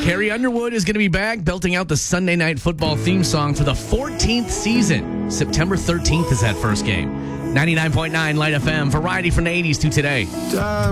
Carrie Underwood is going to be back, belting out the Sunday Night Football theme song for the 14th season. September 13th is that first game. 99.9 Light FM, variety from the 80s to today.